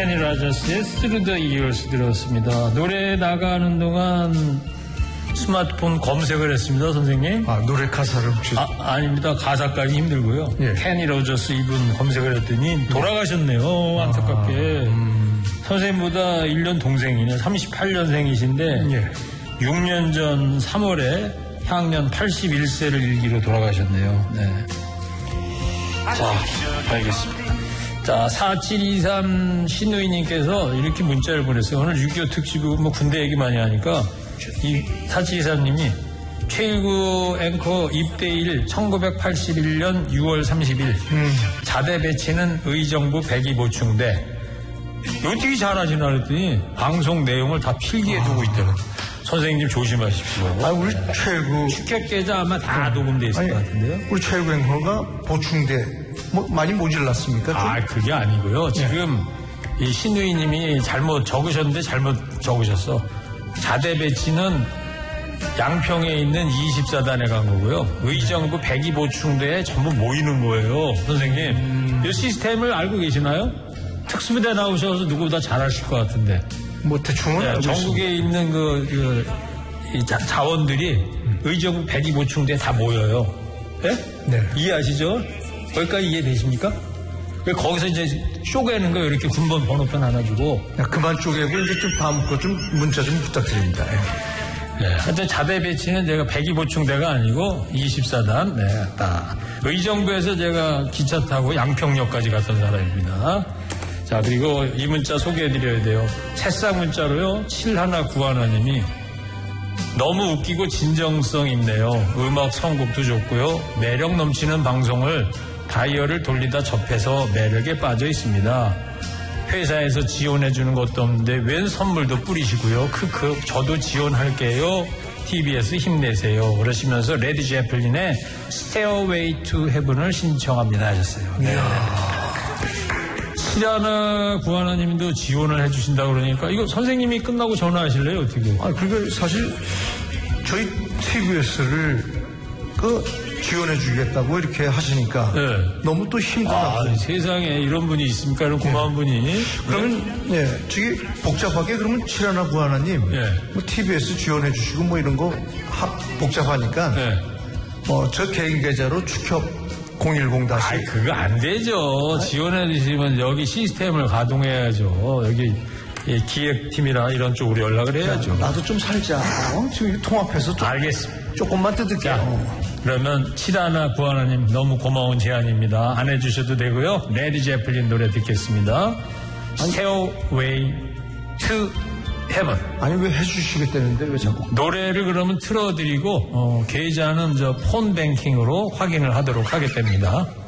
케니 로저스의 Through the Years 들었습니다. 노래 나가는 동안 스마트폰 검색을 했습니다, 선생님. 아, 노래 가사를 혹시? 아닙니다. 가사까지 힘들고요. 예. 케니 로저스 이분 검색을 했더니 돌아가셨네요. 안타깝게. 선생님보다 1년 동생이네. 38년생이신데 예. 6년 전 3월에 향년 81세를 일기로 돌아가셨네요. 네. 자, 알겠습니다. 자, 4723 신우이님께서 이렇게 문자를 보냈어요. 오늘 6.25 특집이고 뭐 군대 얘기 많이 하니까 이 4723님이 K9 앵커 입대일 1981년 6월 30일 자대 배치는 의정부 102보충대. 어떻게 잘하시나 그랬더니 방송 내용을 다 필기해 두고 있더라고요. 선생님 조심하십시오. 아, 우리 최고. 축격계좌 아마 다 녹음돼 있을 것 같은데요. 우리 최고 앵커가 보충대 많이 모질랐습니까? 좀? 아, 그게 아니고요. 지금 이 신우이님이 잘못 적으셨는데 잘못 적으셨어. 자대 배치는 양평에 있는 24단에 간 거고요. 의정부 102보충대에 전부 모이는 거예요. 선생님. 이 시스템을 알고 계시나요? 특수부대 나오셔서 누구보다 잘하실 것 같은데. 뭐 대충은 네, 전국에 있는 자원들이 의정부 102보충대에 다 모여요. 네? 네. 이해하시죠? 거기까지 이해되십니까? 거기서 이제 쪼개는 거 이렇게 군번 번호편 하나 주고. 야, 그만 쪼개고 이제 좀 다음 거 좀 문자 좀 부탁드립니다. 예. 네. 하여튼 자대 배치는 제가 102보충대가 아니고 24단. 네, 딱. 의정부에서 제가 기차 타고 양평역까지 갔던 사람입니다. 자, 그리고 이 문자 소개해드려야 돼요. 새싹 문자로요. 7191님이 너무 웃기고 진정성 있네요. 음악 선곡도 좋고요. 매력 넘치는 방송을 다이얼을 돌리다 접해서 매력에 빠져 있습니다. 회사에서 지원해주는 것도 없는데 웬 선물도 뿌리시고요. 크크 저도 지원할게요. TBS 힘내세요. 그러시면서 레드 제플린의 Stairway to Heaven을 신청합니다 하셨어요. 네. 시라나 구하나님도 지원을 해주신다고 그러니까 이거 선생님이 끝나고 전화하실래요? 어떻게? 아, 그게 사실 저희 TBS를 지원해 주겠다고 이렇게 하시니까 네. 너무 또 힘들어요. 세상에 이런 분이 있습니까? 이런 고마운 분이. 그러면 저기 복잡하게 그러면 칠하나 구하나님 뭐 TBS 지원해 주시고 뭐 이런 거 복잡하니까 저 개인 계좌로 축협 010 다시. 아이, 그거 안 되죠. 지원해 주시면 여기 시스템을 가동해야죠. 여기 기획팀이나 이런 쪽으로 연락을 해야죠. 나도 좀 살자. 지금 통합해서 좀. 알겠습니다. 조금만 뜯을게요. 그러면 7하나 9하나님 너무 고마운 제안입니다. 안 해주셔도 되고요. 레드 제플린 노래 듣겠습니다. Stairway to Heaven. 아니 왜 해주시겠다는데 왜 자꾸. 노래를 그러면 틀어드리고 계좌는 폰 뱅킹으로 확인을 하도록 하겠답니다.